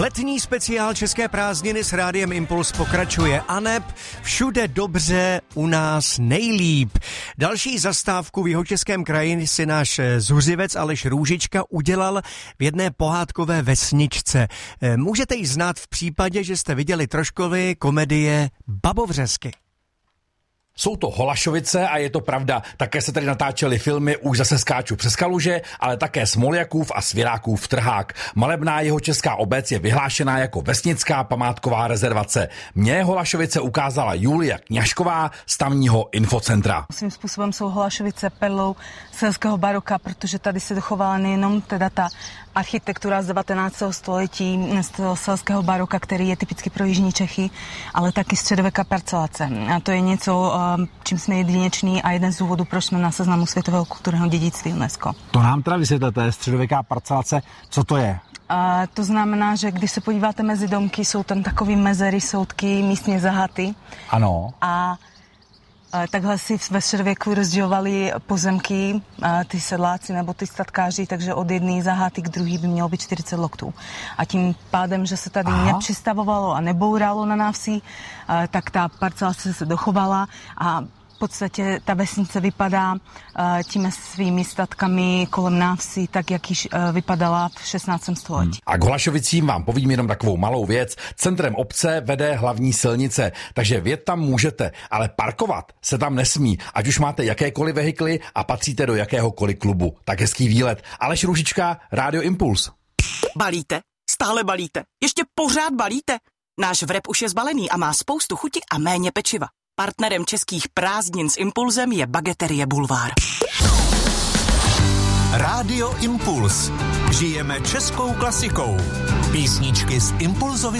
Letní speciál České prázdniny s Rádiem Impuls pokračuje. Aneb všude dobře, u nás nejlíp. Další zastávku v Jihočeském kraji si náš zuřivec Aleš Růžička udělal v jedné pohádkové vesničce. Můžete ji znát v případě, že jste viděli troškově komedie Babovřesky. Jsou to Holašovice a je to pravda. Také se tady natáčely filmy Už zase skáču přes kaluže, ale také Smoljakův a Svěrákův trhák. Malebná jihočeská obec je vyhlášená jako vesnická památková rezervace. Mně Holašovice ukázala Julia Kňažková z tamního infocentra. Svým způsobem jsou Holašovice perlou selského baroka, protože tady se dochovala nejenom teda ta architektura z 19. století z toho selského baroka, který je typicky pro jižní Čechy, ale taky středověká parcelace. A to je něco, čím jsme jedinečný a jeden z důvodů, proč jsme na seznamu světového kulturního dědictví UNESCO. To nám teda vysvětlete, středověká parcelace, co to je? To znamená, že když se podíváte mezi domky, jsou tam takový mezery, soudky, místně zahaty. Ano. A takhle si ve středověku rozdělovali pozemky, ty sedláci nebo ty statkáři, takže od jedné zaháty k druhý by mělo být 40 loktů. A tím pádem, že se tady nepřistavovalo a nebouralo na návsi, tak ta parcelace se dochovala a v podstatě ta vesnice vypadá těmi svými statkami kolem návsi, tak jak již vypadala v 16. století. A k Holašovicím vám povím jenom takovou malou věc. Centrem obce vede hlavní silnice, takže vjet tam můžete, ale parkovat se tam nesmí, ať už máte jakékoliv vehikly a patříte do jakéhokoliv klubu. Tak hezký výlet. Aleš Růžička, Rádio Impuls. Balíte? Stále balíte? Ještě pořád balíte? Náš vrep už je zbalený a má spoustu chuti a méně pečiva. Partnerem českých prázdnin s Impulzem je Bageterie Bulvár. Rádio Impuls. Žijeme českou klasikou. Písničky z Impulzovy